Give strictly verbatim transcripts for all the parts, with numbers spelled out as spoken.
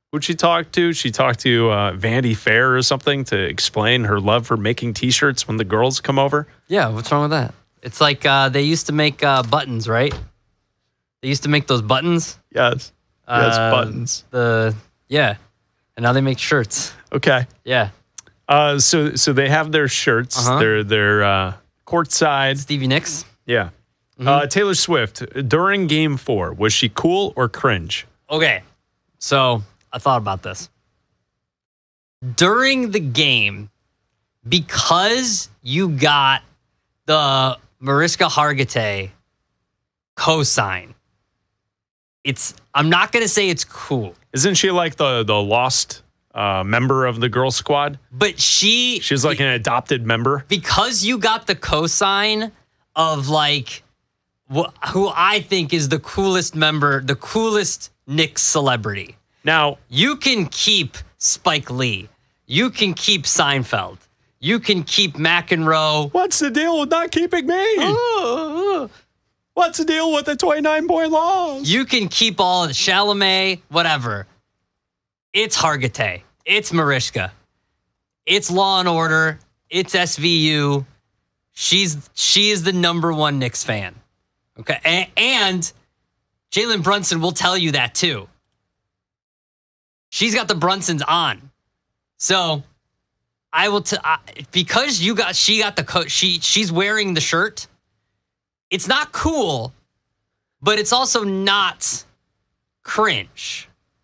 Who'd she talk to? She talked to uh, Vanity Fair or something to explain her love for making T-shirts when the girls come over. Yeah, what's wrong with that? It's like uh, they used to make uh, buttons, right? They used to make those buttons. Yes. Yes, Uh, buttons. The yeah, and now they make shirts. Okay. Yeah. Uh, so so they have their shirts. Uh-huh. They're they're uh, courtside. Stevie Nicks. Yeah. Mm-hmm. Uh, Taylor Swift during Game Four, was she cool or cringe? Okay, so I thought about this. During the game, because you got the Mariska Hargitay cosign, it's I'm not going to say it's cool. Isn't she like the the lost uh, member of the girl squad? But she... She's like an adopted member? Because you got the cosign of like... wh- who I think is the coolest member, the coolest Knicks celebrity. Now, You can keep Spike Lee. You can keep Seinfeld. You can keep McEnroe. what's the deal with not keeping me? What's the deal with the twenty-nine point laws? You can keep all Chalamet, whatever. It's Hargitay. It's Mariska. It's Law and Order. It's S V U. She's she is the number one Knicks fan. Okay, and, and Jalen Brunson will tell you that too. She's got the Brunsons on, so I will. T- I, because you got she got the coat. She she's wearing the shirt. It's not cool, but it's also not cringe.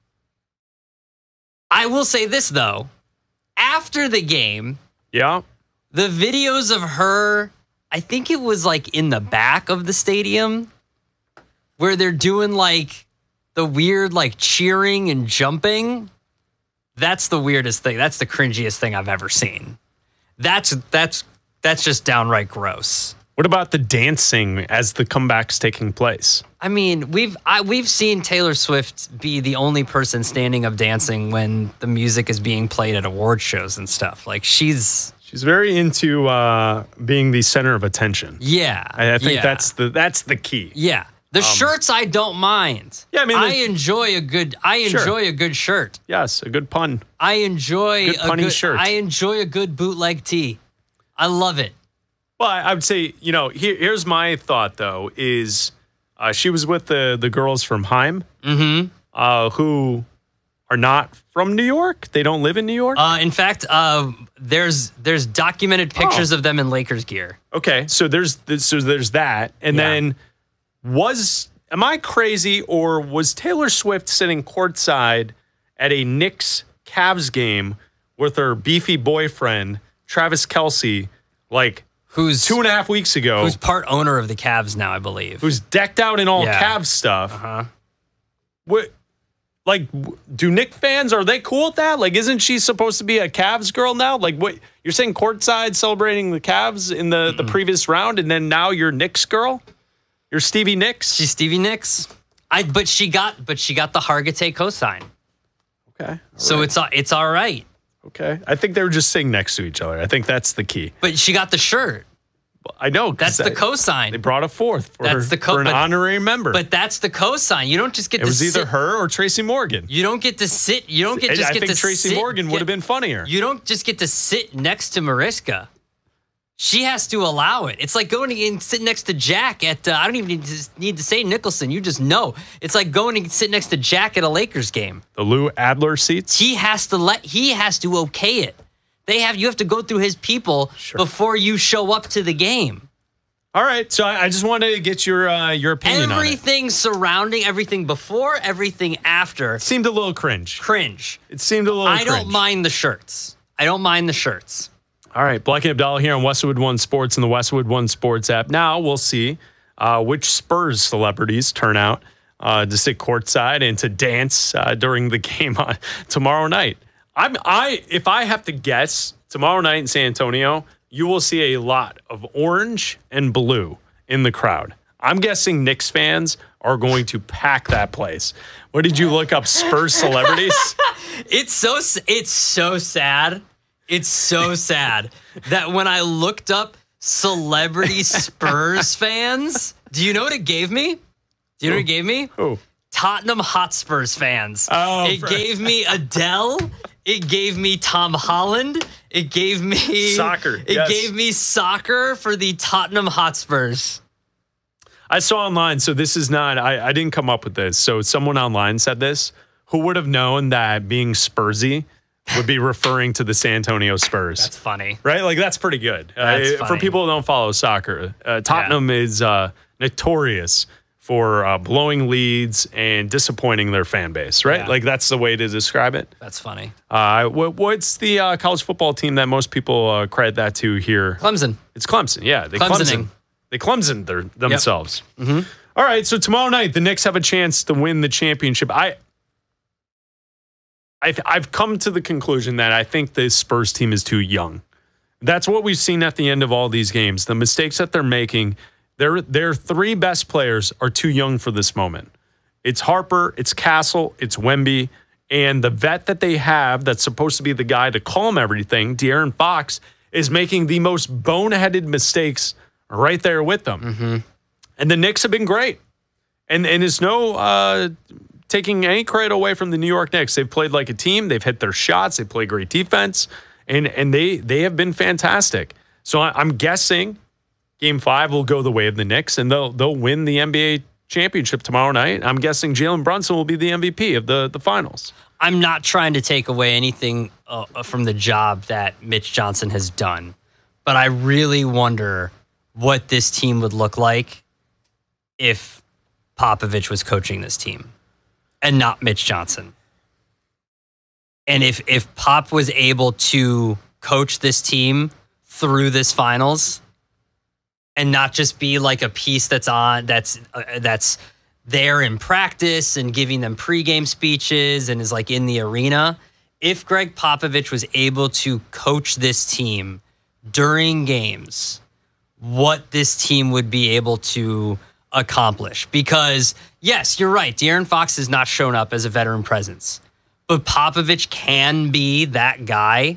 I will say this though, after the game, Yeah. the videos of her, I think it was like in the back of the stadium where they're doing like the weird like cheering and jumping. That's the weirdest thing. That's the cringiest thing I've ever seen. That's that's that's just downright gross. What about the dancing as the comeback's taking place? I mean, we've I, we've seen Taylor Swift be the only person standing up dancing when the music is being played at award shows and stuff. Like she's She's very into uh, being the center of attention. yeah. I, I think yeah, that's the that's the key. yeah. The shirts I don't mind. Yeah, I mean, I the- enjoy a good I Sure. enjoy a good shirt. Yes, a good pun. I enjoy Good a punny good shirt. I enjoy a good bootleg tee. I love it. Well, I I would say, you know, here, here's my thought though: is uh, she was with the the girls from Haim, Mm-hmm. uh, who are not from New York. They don't live in New York. Uh, in fact, uh, there's there's documented pictures Oh. of them in Lakers gear. Okay, so there's so there's that, and Yeah. then was am I crazy or was Taylor Swift sitting courtside at a Knicks Cavs game with her beefy boyfriend Travis Kelce, like Who's two and a half weeks ago, who's part owner of the Cavs now, I believe. who's decked out in all Yeah. Cavs stuff? uh-huh. What, like, w- do Knicks fans, are they cool with that? Like, isn't she supposed to be a Cavs girl now? Like, what you're saying, courtside celebrating the Cavs in the, the previous round, and then now you're Knicks girl? You're Stevie Nicks? She's Stevie Nicks. I but she got but she got the Hargitay cosign. Okay. So it's it's all right. Okay. I think they were just sitting next to each other. I think that's the key. But she got the shirt. I know. 'cause That's the that- cosign. They brought a fourth for, That's the co- for an but- honorary member. But that's the cosign. You don't just get it to was either sit. her or Tracy Morgan. You don't get to sit. You don't get I- just I get think to Tracy sit, Morgan would get- have been funnier. You don't just get to sit next to Mariska. She has to allow it. It's like going and sit next to Jack at, uh, I don't even need to, need to say Nicholson. You just know. It's like going and sit next to Jack at a Lakers game. The Lou Adler seats. He has to let, he has to okay it. They have, you have to go through his people Sure. before you show up to the game. All right. So I, I just wanted to get your uh, your opinion on it. Everything surrounding, everything before, everything after, Seemed a little cringe. cringe. It seemed a little I cringe. don't mind the shirts. I don't mind the shirts. All right, Black and Abdallah here on Westwood One Sports and the Westwood One Sports app. Now we'll see uh, which Spurs celebrities turn out uh, to sit courtside and to dance uh, during the game on tomorrow night. I'm I if I have to guess, tomorrow night in San Antonio, you will see a lot of orange and blue in the crowd. I'm guessing Knicks fans are going to pack that place. What did you look up? Spurs celebrities? It's so it's so sad. It's so sad that when I looked up celebrity Spurs fans, do you know what it gave me? Do you know what it gave me? Oh, Tottenham Hotspurs fans. Oh, it for- gave me Adele. It gave me Tom Holland. It gave me Soccer, It yes. gave me soccer for the Tottenham Hotspurs. I saw online, so this is not, I, I didn't come up with this. So someone online said this. Who would have known that being Spursy would be referring to the San Antonio Spurs? That's funny. Right? Like, that's pretty good. That's Uh, for funny. people who don't follow soccer, uh, Tottenham is uh, notorious for uh, blowing leads and disappointing their fan base, right? Yeah. Like, that's the way to describe it. That's funny. Uh, what, what's the uh, college football team that most people uh, credit that to here? Clemson. It's Clemson. Yeah, they Clemsoning. Clemson. They Clemson their, themselves. Mm-hmm. All right, so tomorrow night the Knicks have a chance to win the championship. I, I've, I've come to the conclusion that I think the Spurs team is too young. That's what we've seen at the end of all these games. The mistakes that they're making, their their three best players are too young for this moment. It's Harper, it's Castle, it's Wemby, and the vet that they have that's supposed to be the guy to calm everything, De'Aaron Fox, is making the most boneheaded mistakes right there with them. Mm-hmm. And the Knicks have been great. And and it's no uh, taking any credit away from the New York Knicks. They've played like a team. They've hit their shots. They play great defense. And and they they have been fantastic. So I, I'm guessing Game Five will go the way of the Knicks, and they'll they'll win the N B A championship tomorrow night. I'm guessing Jalen Brunson will be the M V P of the, the finals. I'm not trying to take away anything uh, from the job that Mitch Johnson has done, but I really wonder what this team would look like if Popovich was coaching this team and not Mitch Johnson. And if if Pop was able to coach this team through this finals and not just be like a piece that's on that's uh, that's there in practice and giving them pregame speeches and is like in the arena, if Greg Popovich was able to coach this team during games, what this team would be able to accomplish. Because yes, you're right, De'Aaron Fox has not shown up as a veteran presence. But Popovich can be that guy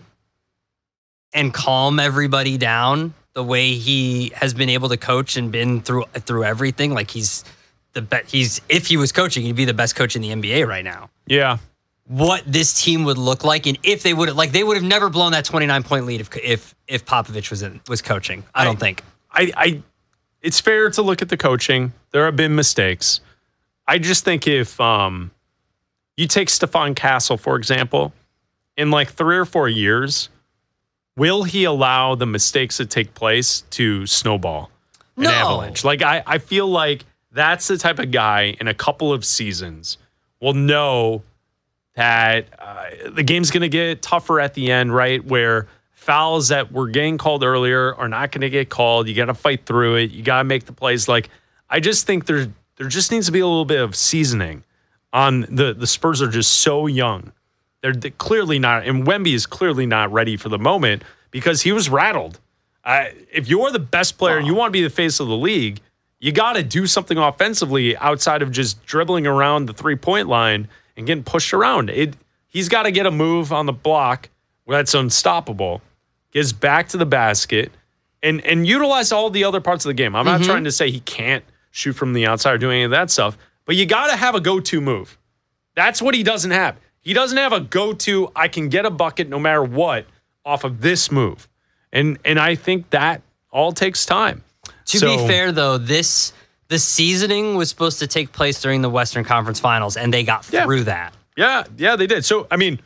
and calm everybody down the way he has been able to coach and been through through everything. Like he's the best. He's if he was coaching, he'd be the best coach in the N B A right now. Yeah. What this team would look like, and if they would like, they would have never blown that twenty-nine point lead if if if Popovich was in, was coaching. I don't I, think. I, I. It's fair to look at the coaching. There have been mistakes. I just think if um. You take Stephon Castle, for example, in like three or four years, will he allow the mistakes that take place to snowball an No. avalanche? Like, I, I feel like that's the type of guy in a couple of seasons will know that uh, the game's going to get tougher at the end, right? Where fouls that were getting called earlier are not going to get called. You got to fight through it. You got to make the plays. Like, I just think there, there just needs to be a little bit of seasoning. On the, the Spurs are just so young. They're, they're clearly not, and Wemby is clearly not ready for the moment because he was rattled. Uh, if you're the best player and you want to be the face of the league, you got to do something offensively outside of just dribbling around the three-point line and getting pushed around. It He's got to get a move on the block where that's unstoppable, gets back to the basket, and, and utilize all the other parts of the game. I'm not Mm-hmm. trying to say he can't shoot from the outside or do any of that stuff, but you got to have a go-to move. That's what he doesn't have. He doesn't have a go-to, I can get a bucket no matter what off of this move. And and I think that all takes time. To So- be fair, though, this the seasoning was supposed to take place during the Western Conference Finals, and they got Yeah. through that. Yeah, yeah, they did. So, I mean,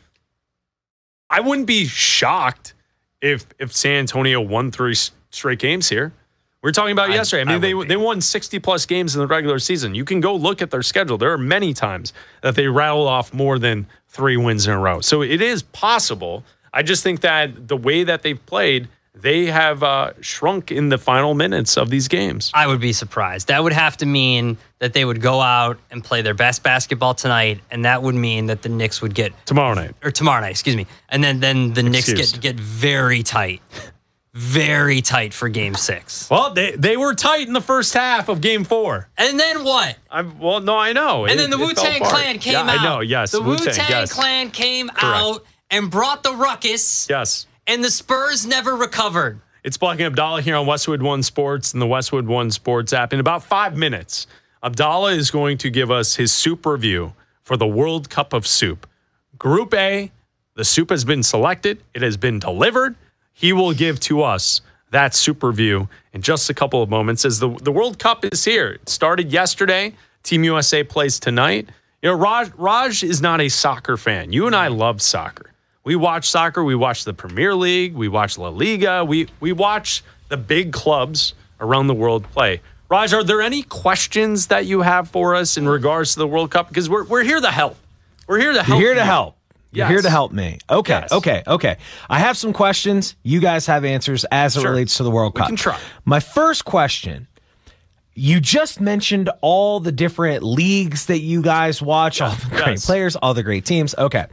I wouldn't be shocked if if San Antonio won three s- straight games here. We were talking about it I- yesterday. I mean, I they would be. they won sixty plus games in the regular season. You can go look at their schedule. There are many times that they rattle off more than three wins in a row. So it is possible. I just think that the way that they've played, they have uh, shrunk in the final minutes of these games. I would be surprised. That would have to mean that they would go out and play their best basketball tonight, and that would mean that the Knicks would get Tomorrow night. or tomorrow night, excuse me, and then then the Knicks Excused. get get very tight, very tight for Game Six. Well, they, they were tight in the first half of game four. And then what? I'm, well, no, I know. And It- then the it Wu fell Tang apart. Clan came yeah, out. I know, yes. The Wu Wu-Tang, Tang yes. Clan came out and brought the ruckus, Yes. and the Spurs never recovered. It's Black and Abdallah here on Westwood One Sports and the Westwood One Sports app. In about five minutes, Abdallah is going to give us his soup review for the World Cup of Soup. Group A, the soup has been selected. It has been delivered. He will give to us that soup review in just a couple of moments as the, the World Cup is here. It started yesterday. Team U S A plays tonight. You know, Raj, Raj is not a soccer fan. You and I love soccer. We watch soccer. We watch the Premier League. We watch La Liga. We, we watch the big clubs around the world play. Raj, are there any questions that you have for us in regards to the World Cup? Because we're we're here to help. We're here to help. You're here to you. help. You're Yes. here to help me. Okay, Yes. okay, okay. I have some questions. You guys have answers as it Sure. relates to the World We Cup. can try. My first question, you just mentioned all the different leagues that you guys watch, all the great Yes. players, all the great teams. Okay.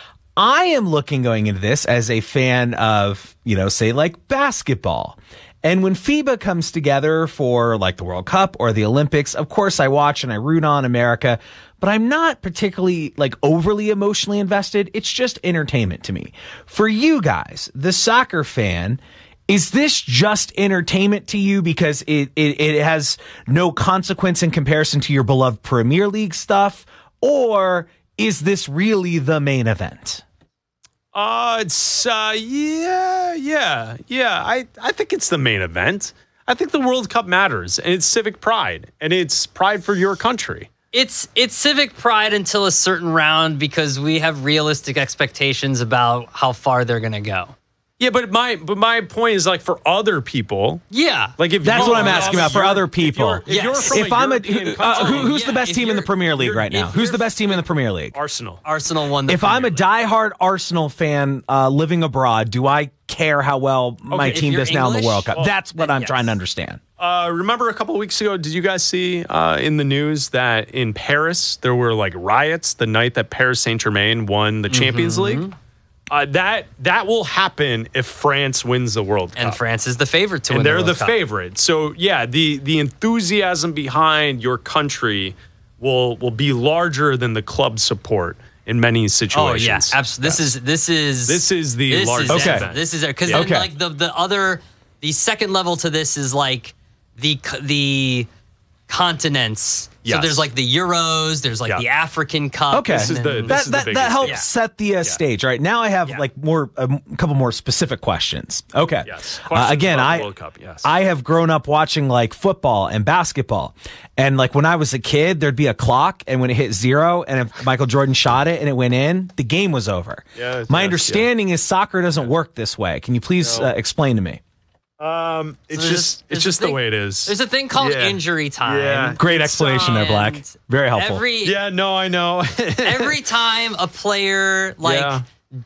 I am looking going into this as a fan of, you know, say like basketball. And when FIBA comes together for like the World Cup or the Olympics, of course I watch and I root on America, but I'm not particularly like overly emotionally invested. It's just entertainment to me. For you guys, the soccer fan, is this just entertainment to you because it, it, it has no consequence in comparison to your beloved Premier League stuff? Or is this really the main event? Uh, it's, uh, yeah, yeah, yeah. I, I think it's the main event. I think the World Cup matters, and it's civic pride, and it's pride for your country. It's it's civic pride until a certain round because we have realistic expectations about how far they're gonna go. Yeah, but my but my point is like for other people, Yeah, like if That's you're- what I'm asking about for you're- other if people. you're- If, you're Yes. from If a I'm a, European uh, country, who, who's Yeah, the best if team in the you're- Premier League you're- right now? if Who's the you're- best team in the Premier League? Arsenal. Arsenal won the If I'm a Premier League. diehard Arsenal fan uh, living abroad, do I care how well my Okay, if team you're does now in the English, World Cup? well, That's what then I'm yes. trying to understand. Uh, remember a couple of weeks ago, did you guys see uh, in the news that in Paris there were like riots the night that Paris Saint-Germain won the Champions League? Uh, that that will happen if France wins the World Cup. and France is the favorite to win and they're the, the, World Cup. favorite. So yeah, the the enthusiasm behind your country will will be larger than the club support in many Oh situations. yeah, absolutely. This is this is This is the this largest is, event. This is because Yeah. then Okay. like the the other the second level to this is like the c- the continents. So Yes. there's like the Euros, there's like Yeah. the African Cup. Okay. This is and the- then- this That is the that, that biggest helps thing. set the uh, stage, right? Now I have Yeah. like more a m- couple more specific questions. Okay. Yes. Uh, Questions again, about the I World Cup, yes. I have grown up watching like football and basketball, and like when I was a kid, there'd be a clock, and when it hit zero, and if Michael Jordan shot it and it went in, the game was over. Yeah, My yes, understanding is soccer doesn't work this way. Can you please No. uh, explain to me? Um, it's there's just a- there's it's a just the thing- way it is. There's a thing called Yeah. injury time. Yeah. Great explanation there, Black. And Very helpful. Every Yeah, no, I know. every time a player like Yeah.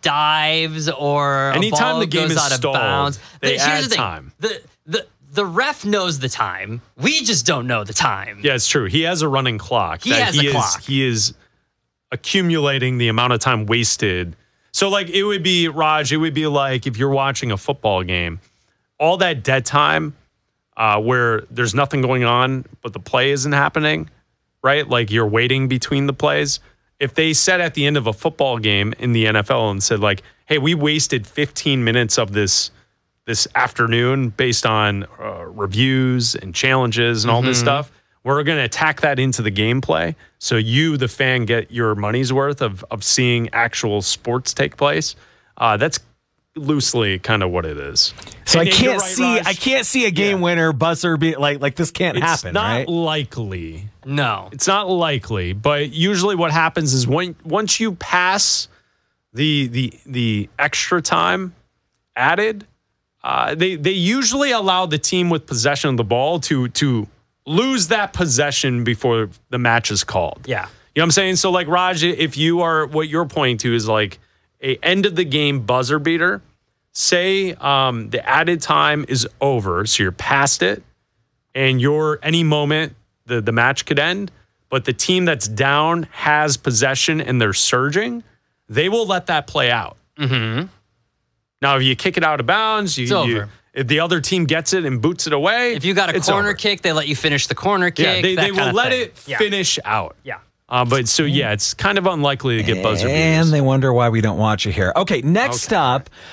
dives or Anytime a ball the game goes is out of stalled, bounds, they here's add the thing. time. The the the ref knows the time. We just don't know the time. Yeah, it's true. He has a running clock. He that has a he is, clock. He is accumulating the amount of time wasted. So, like, it would be, Raj, it would be like if you're watching a football game, all that dead time uh, where there's nothing going on, but the play isn't happening, right? Like, you're waiting between the plays. If they said at the end of a football game in the N F L and said, like, hey, we wasted fifteen minutes of this this afternoon based on uh, reviews and challenges and all this stuff. We're going to attack that into the gameplay. So you, the fan, get your money's worth of, of seeing actual sports take place. Uh, that's loosely kind of what it is. So And I you're can't right, see Raj. I can't see a game Yeah. winner buzzer be like like this can't It's happen, not right? likely. No. It's not likely, but usually what happens is when once you pass the the the extra time added, uh, they they usually allow the team with possession of the ball to to lose that possession before the match is called. Yeah. You know what I'm saying? So like Raj, if you are what you're pointing to is like a end of the game buzzer beater. Say um, the added time is over, so you're past it, and you're any moment the the match could end. But the team that's down has possession and they're surging. They will let that play out. Mm-hmm. Now, if you kick it out of bounds, you, It's you over. if the other team gets it and boots it away, If you got a it's corner over. kick, they let you finish the corner kick. yeah, they, that they kind will of let thing. it Yeah. finish out. Yeah. Uh, but so yeah, it's kind of unlikely to get buzzer beaters. And they wonder why we don't watch it here. Okay, next Okay. up,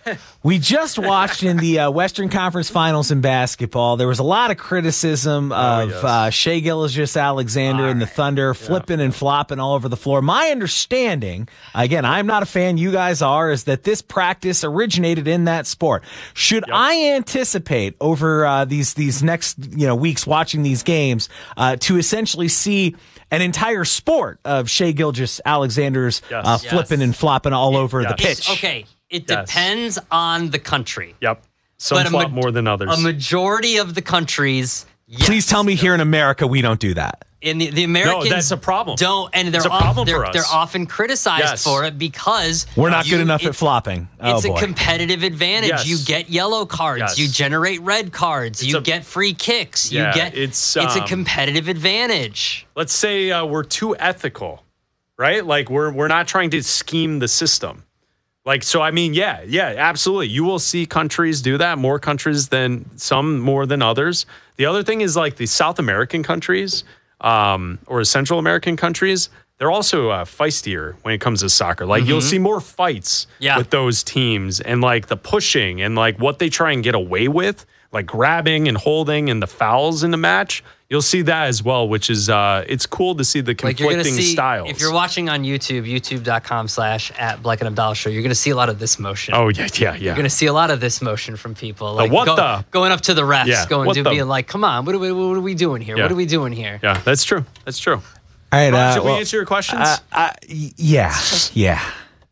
We just watched in the uh, Western Conference Finals in basketball. There was a lot of criticism of yes. uh, Shai Gilgeous-Alexander and the Thunder flipping and flopping all over the floor. My understanding, again, I'm not a fan, you guys are, is that this practice originated in that sport. Should Yep. I anticipate over uh, these these next you know weeks watching these games uh, to essentially see an entire sport of Shai Gilgeous-Alexander's Yes. uh, Yes. flipping and flopping all over Yes. the pitch? It's, okay, it Yes. depends on the country. Yep. Some But a flop ma- more than others. A majority of the countries, yes. Please tell me here in America we don't do that. In the, the Americans that's a problem. Don't, and they're It's a off- problem they're, for us. they're often criticized Yes. for it because We're not you- good enough at it's- flopping. Oh, It's boy. a competitive advantage. Yes. You get yellow cards. Yes. You generate red cards. you a- get free kicks. Yeah, you get it's, it's a um, competitive advantage. Let's say uh, we're too ethical, right? Like we're we're not trying to scheme the system. Like, so, I mean, yeah, yeah, absolutely. You will see countries do that, more countries than some, more than others. The other thing is like the South American countries um, or Central American countries, they're also uh, feistier when it comes to soccer. Like you'll see more fights Yeah. with those teams and like the pushing and like what they try and get away with, like grabbing and holding and the fouls in the match. You'll see that as well, which is, uh, it's cool to see the Like you're conflicting gonna see styles. if you're watching on YouTube, youtube.com slash at Black and Abdallah Show, you're gonna see a lot of this motion. Oh, yeah, yeah, yeah. You're gonna see a lot of this motion from people. Like what go- the? going up to the refs, Yeah, going what to the? being like, come on, what are we what are we doing here? Yeah. What are we doing here? Yeah, that's true. That's true. All right, uh, Should well, we answer your questions? uh, uh, y- yeah, yeah.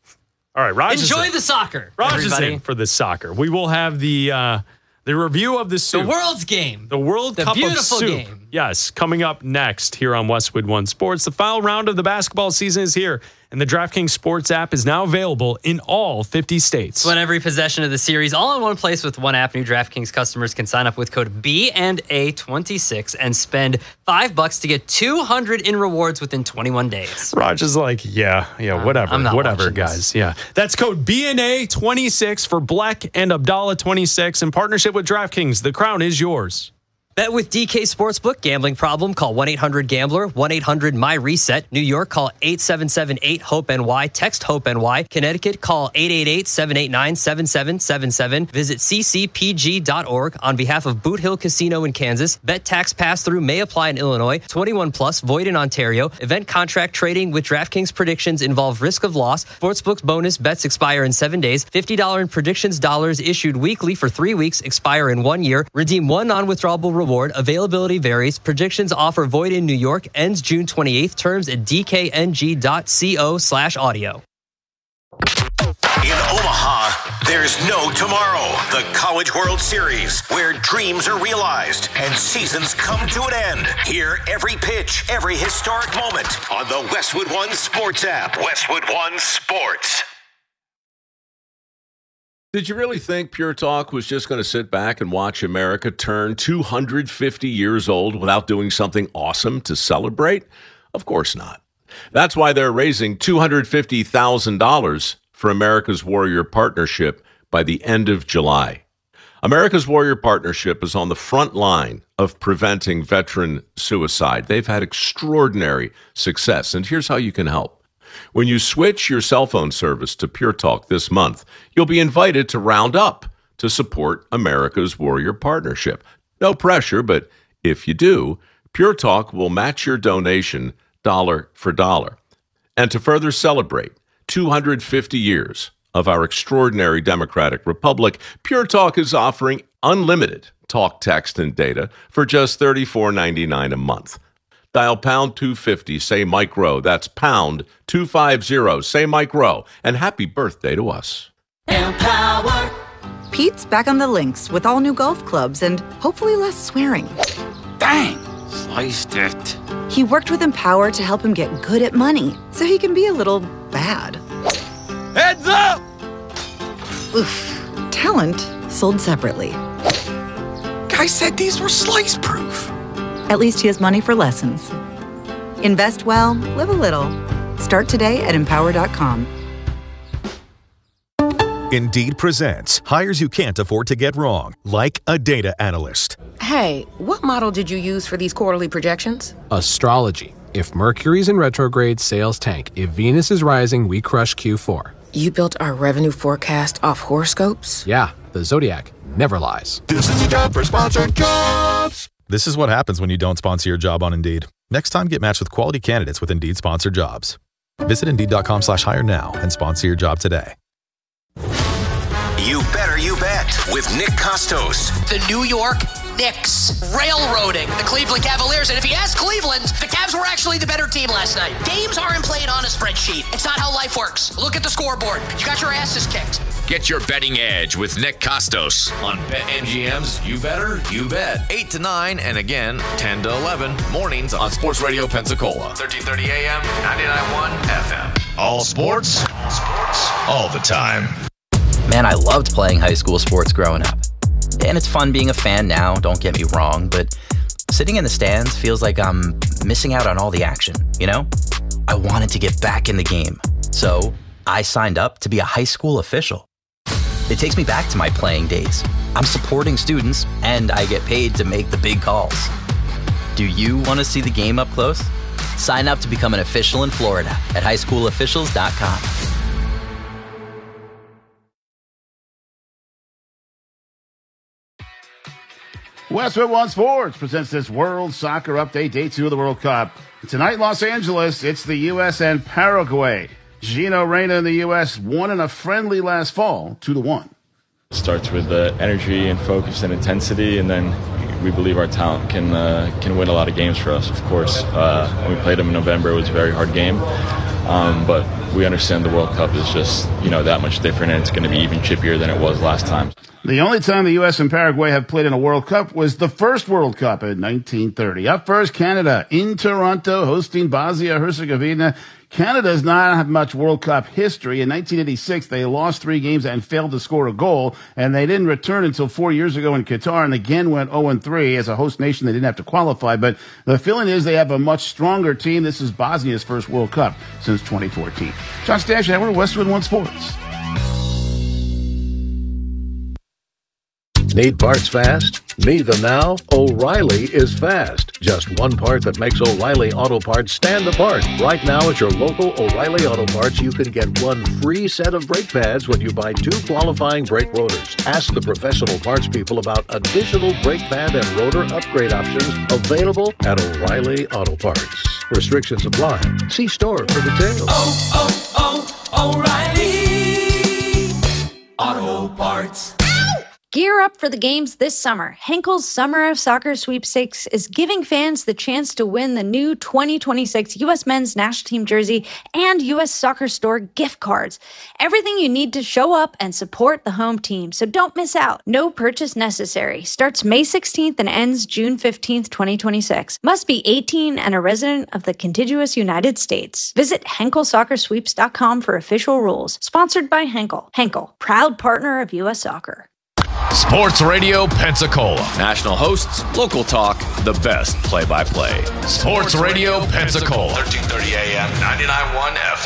All right, Raj is Enjoy in. the soccer, Raj everybody. is in for this soccer. We will have the uh, the review of the The soup. world's game. The World The Cup of beautiful Soup. game. Yes, coming up next here on Westwood One Sports. The final round of the basketball season is here, and the DraftKings Sports app is now available in all fifty states. Win every possession of the series all in one place with one app. New DraftKings customers can sign up with code B and A twenty-six and spend five bucks to get two hundred in rewards within twenty-one days. Raj is like, yeah, yeah, whatever, I'm not whatever, watching guys. this. Yeah, that's code B N A twenty-six for Black and Abdallah twenty-six in partnership with DraftKings. The crown is yours. Bet with D K Sportsbook. Gambling problem? Call one eight hundred gambler, one eight hundred my reset. New York, call eight seven seven eight hope N Y. Text HOPE-NY. Connecticut, call eight eight eight, seven eight nine, seven seven seven seven. Visit c c p g dot org. On behalf of Boot Hill Casino in Kansas, bet tax pass-through may apply in Illinois. twenty-one plus, void in Ontario. Event contract trading with DraftKings predictions involve risk of loss. Sportsbook's bonus bets expire in seven days. fifty dollars in predictions dollars issued weekly for three weeks, expire in one year. Redeem one non-withdrawable reward. Availability varies. Predictions offer void in New York. Ends June twenty-eighth. Terms at d k n g dot co slash audio. In Omaha, there's no tomorrow. The College World Series, where dreams are realized and seasons come to an end. Hear every pitch, every historic moment on the Westwood One Sports app. Westwood One Sports. Did you really think Pure Talk was just going to sit back and watch America turn two hundred fifty years old without doing something awesome to celebrate? Of course not. That's why they're raising two hundred fifty thousand dollars for America's Warrior Partnership by the end of July. America's Warrior Partnership is on the front line of preventing veteran suicide. They've had extraordinary success, and here's how you can help. When you switch your cell phone service to Pure Talk this month, you'll be invited to round up to support America's Warrior Partnership. No pressure, but if you do, Pure Talk will match your donation dollar for dollar. And to further celebrate two hundred fifty years of our extraordinary democratic republic, Pure Talk is offering unlimited talk, text, and data for just thirty-four ninety-nine a month. Dial pound two fifty, say Mike Rowe. That's pound two fifty, say Mike Rowe. And happy birthday to us. Empower. Pete's back on the links with all new golf clubs and hopefully less swearing. Dang, sliced it. He worked with Empower to help him get good at money so he can be a little bad. Heads up! Oof. Talent sold separately. Guy said these were slice proof. At least he has money for lessons. Invest well, live a little. Start today at empower dot com. Indeed presents hires you can't afford to get wrong, like a data analyst. Hey, what model did you use for these quarterly projections? Astrology. If Mercury's in retrograde, sales tank. If Venus is rising, we crush Q four. You built our revenue forecast off horoscopes? Yeah, the Zodiac never lies. This is the time for sponsored jobs. This is what happens when you don't sponsor your job on Indeed. Next time, get matched with quality candidates with Indeed sponsored jobs. Visit Indeed.com slash hire now and sponsor your job today. You Better You Bet with Nick Costos. The New York Knicks railroading the Cleveland Cavaliers. And if you ask Cleveland, the Cavs were actually the better team last night. Games aren't played on a spreadsheet. It's not how life works. Look at the scoreboard. You got your asses kicked. Get your betting edge with Nick Costos on BetMGM's You Better You Bet. eight to nine and again ten to eleven mornings on Sports Radio Pensacola. thirteen thirty A M, ninety-nine point one F M. All sports, all sports, all the time. Man, I loved playing high school sports growing up. And it's fun being a fan now, don't get me wrong, but sitting in the stands feels like I'm missing out on all the action, you know? I wanted to get back in the game, so I signed up to be a high school official. It takes me back to my playing days. I'm supporting students, and I get paid to make the big calls. Do you want to see the game up close? Sign up to become an official in Florida at high school officials dot com. Westwood One Sports presents this World Soccer Update, Day two of the World Cup. Tonight, Los Angeles, it's the U S and Paraguay. Gino Reyna in the U S won in a friendly last fall, two to one. It starts with the energy and focus and intensity, and then we believe our talent can uh, can win a lot of games for us, of course. Uh, when we played them in November, it was a very hard game. Um, but we understand the World Cup is just, you know, that much different, and it's going to be even chippier than it was last time. The only time the U S and Paraguay have played in a World Cup was the first World Cup in nineteen thirty. Up first, Canada in Toronto, hosting Bosnia-Herzegovina. Canada does not have much World Cup history. In nineteen eighty-six, they lost three games and failed to score a goal, and they didn't return until four years ago in Qatar, and again went oh and three. As a host nation, they didn't have to qualify, but the feeling is they have a much stronger team. This is Bosnia's first World Cup since twenty fourteen. John Stashauer, Westwood One Sports. Need parts fast? Need them now? O'Reilly is fast. Just one part that makes O'Reilly Auto Parts stand apart. Right now at your local O'Reilly Auto Parts, you can get one free set of brake pads when you buy two qualifying brake rotors. Ask the professional parts people about additional brake pad and rotor upgrade options available at O'Reilly Auto Parts. Restrictions apply. See store for details. Oh, oh, oh, O'Reilly Auto Parts. Gear up for the games this summer. Henkel's Summer of Soccer Sweepstakes is giving fans the chance to win the new twenty twenty-six U S Men's National Team jersey and U S Soccer Store gift cards. Everything you need to show up and support the home team, so don't miss out. No purchase necessary. Starts May sixteenth and ends June fifteenth, twenty twenty-six. Must be eighteen and a resident of the contiguous United States. Visit Henkel Soccer Sweeps dot com for official rules. Sponsored by Henkel. Henkel, proud partner of U S Soccer. Sports Radio Pensacola. National hosts, local talk, the best play-by-play. Sports Radio Pensacola. thirteen thirty A M, ninety-nine point one F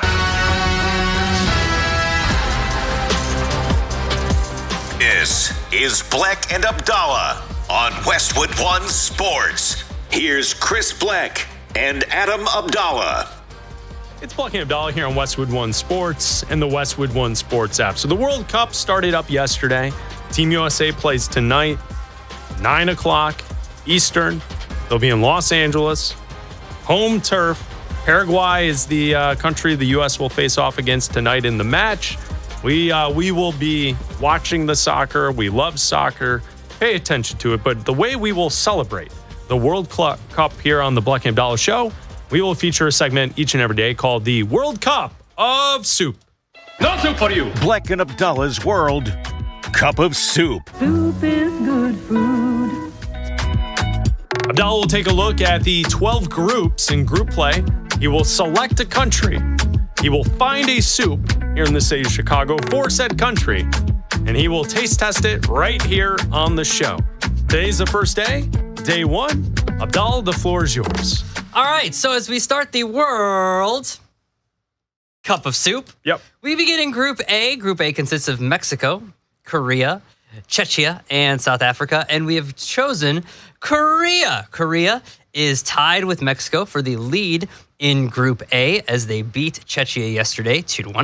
M. This is Bleck and Abdallah on Westwood One Sports. Here's Chris Bleck and Adam Abdallah. It's Bleck and Abdallah here on Westwood One Sports and the Westwood One Sports app. So the World Cup started up yesterday. Team U S A plays tonight, nine o'clock Eastern. They'll be in Los Angeles. Home turf. Paraguay is the uh, country the U S will face off against tonight in the match. We uh, we will be watching the soccer. We love soccer. Pay attention to it. But the way we will celebrate the World Cup here on the Bleck and Abdallah Show, we will feature a segment each and every day called the World Cup of Soup. No soup for you. Bleck and Abdallah's World Cup of Soup. Soup is good food. Abdallah will take a look at the twelve groups in group play. He will select a country. He will find a soup here in the city of Chicago for said country, and he will taste test it right here on the show. Today's the first day, day one. Abdallah, the floor is yours. All right, so as we start the World Cup of Soup, yep, we begin in Group A. Group A consists of Mexico, Korea, Czechia, and South Africa, and we have chosen Korea. Korea is tied with Mexico for the lead in Group A as they beat Czechia yesterday two to one.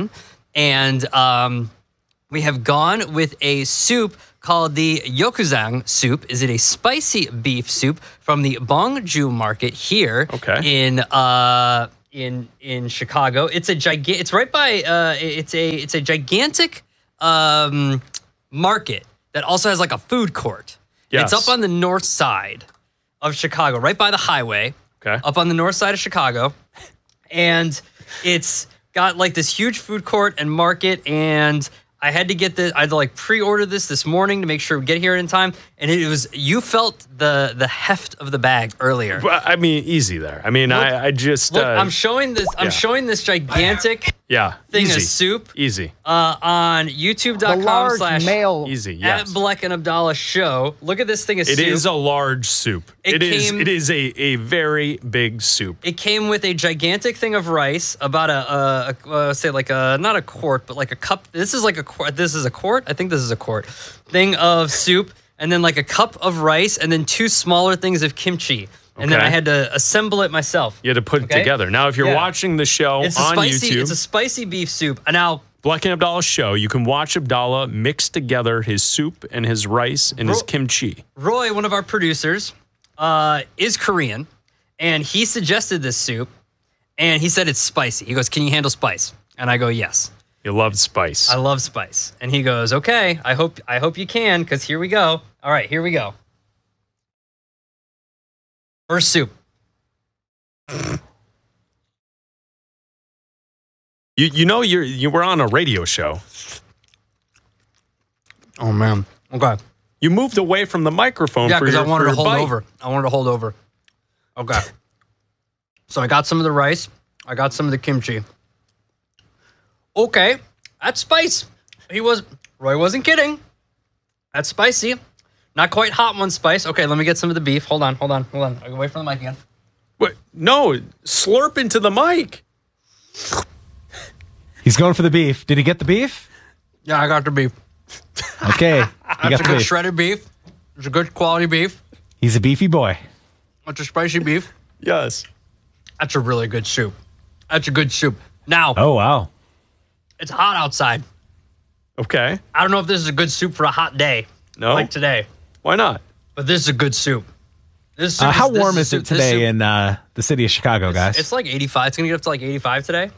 And um, we have gone with a soup called the Yokuzang soup. Is it a spicy beef soup from the Bongju Market here Okay. in uh, in in Chicago? It's a giga- It's right by. Uh, it's a it's a gigantic um, market that also has like a food court. Yes. It's up on the north side of Chicago, right by the highway. Okay. Up on the north side of Chicago, and it's got like this huge food court and market, and I had to get this. I had to like pre-order this this morning to make sure we get here in time. And it was, you felt the the heft of the bag earlier. Well, I mean, easy there. I mean, Look- I, I just. Look, uh, I'm showing this. I'm yeah. showing this gigantic Yeah. thing easy. of soup Easy. uh, on YouTube.com large slash male- Easy. at Yes. Black and Abdallah show. Look at this thing of It soup. is a large soup. It it is. came- It is a, a very big soup. It came with a gigantic thing of rice, about a, a, a uh, say like a not a quart, but like a cup. This is like a quart. This is a quart. I think this is a quart thing of soup, and then like a cup of rice, and then two smaller things of kimchi, and then Okay. I had to assemble it myself. You had to put it Okay? together. Now, if you're Yeah. watching the show It's a on spicy. YouTube, It's a spicy beef soup. And now Black and Abdallah show, you can watch Abdallah mix together his soup and his rice and his Ro- kimchi. Roy, one of our producers, uh, is Korean, and he suggested this soup, and he said it's spicy. He goes, "Can you handle spice?" And I go, "Yes." You love spice. I love spice. And he goes, "Okay, I hope I hope you can, because here we go." All right, here we go. First soup. You you know you're you were on a radio show. Oh man. Okay. You moved away from the microphone Yeah, for because your I wanted for to your hold bite. over. I wanted to hold over. Okay. So I got some of the rice. I got some of the kimchi. Okay, that's spice. He was Roy wasn't kidding. That's spicy. Not quite hot one spice. Okay, let me get some of the beef. Hold on, hold on, hold on. I'll wait for the mic again. What? No, slurp into the mic. He's going for the beef. Did he get the beef? Yeah, I got the beef. Okay. You That's got a the good beef. shredded beef. It's a good quality beef. He's a beefy boy. That's a spicy beef. Yes. That's a really good soup. That's a good soup. Now, Oh, wow. it's hot outside. Okay. I don't know if this is a good soup for a hot day. No? Like today. Why not? But this is a good soup. This soup Uh, how this warm a is soup- it this today soup- in uh, the city of Chicago, guys? It's like eighty-five. It's going to get up to like eighty-five today.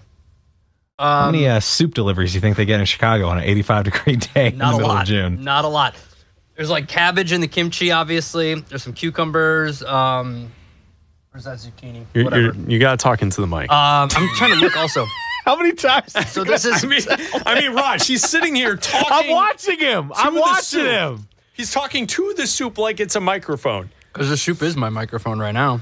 How Um, many uh, soup deliveries do you think they get in Chicago on an eighty-five degree day in the Not a middle lot. of June? Not a lot. There's like cabbage in the kimchi, obviously. There's some cucumbers. Um, where's that zucchini? You're, Whatever. you're, you got to talk into the mic. Um, I'm trying to look also. How many times? So this is. I mean, I mean, Raj, he's sitting here talking. I'm watching him. to I'm the watching soup. him. He's talking to the soup like it's a microphone. Because the soup is my microphone right now.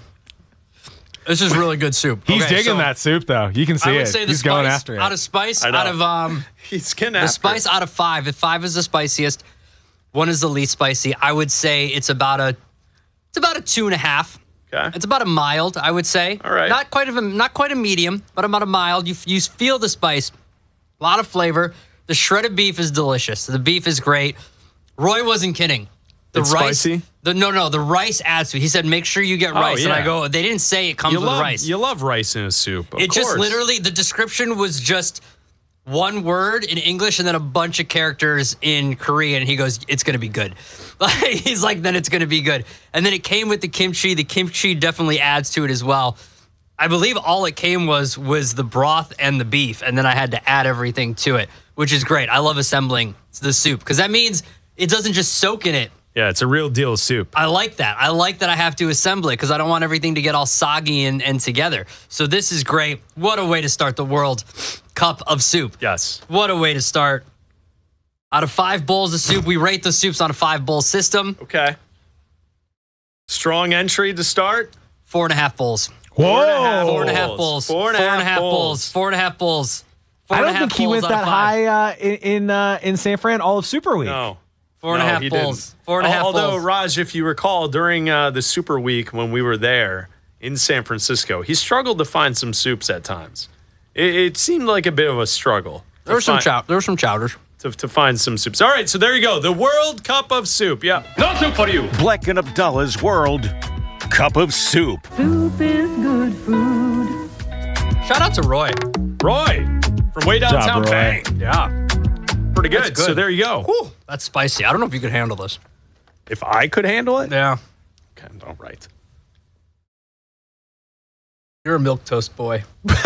This is really good soup. He's Okay, digging so that soup, though. You can see I would it. say the He's spice, going after it. out of spice, I know. out of um, He's getting the after spice it. out of five. If five is the spiciest, one is the least spicy. I would say it's about a, it's about a two and a half. Okay. It's about a mild, I would say. All right. Not quite of a, not quite a medium, but about a mild. You you feel the spice, a lot of flavor. The shredded beef is delicious. The beef is great. Roy wasn't kidding. The It's rice, spicy? The, no, no, the rice adds to it. He said, make sure you get Oh, rice. And I yeah. go, they didn't say it comes You with love, rice. you love rice in a soup. Of It just course. literally, the description was just one word in English and then a bunch of characters in Korean. He goes, it's going to be good. He's like, then it's going to be good. And then it came with the kimchi. The kimchi definitely adds to it as well. I believe all it came was was the broth and the beef. And then I had to add everything to it, which is great. I love assembling the soup because that means it doesn't just soak in it. Yeah, it's a real deal soup. I like that. I like that I have to assemble it because I don't want everything to get all soggy and, and together. So this is great. What a way to start the World Cup of soup. Yes. What a way to start. Out of five bowls of soup, we rate the soups on a five bowl system. Okay. Strong entry to start. Four and a half bowls. Whoa. Four and a half bowls. Four and a half bowls. bowls. Four and a half bowls. Four I and a don't half think he bowls went out of that five. high uh, in in, uh, in San Fran all of Super Week. No. Four and a No, half he bowls. didn't. Four and a half Although, bowls. Raj, if you recall, during uh, the Super Week when we were there in San Francisco, he struggled to find some soups at times. It, it seemed like a bit of a struggle. There were to some find- chow- there were some chowders. To, to find some soups. All right, so there you go. The World Cup of Soup. Yeah. No soup for you. Black and Abdallah's World Cup of Soup. Soup is good food. Shout out to Roy. Roy. From way downtown. Job, Bang. Yeah. Pretty good. That's good. So there you go. Whew, that's spicy. I don't know if you could handle this. If I could handle it? Yeah. Okay, all right. You're a milquetoast boy.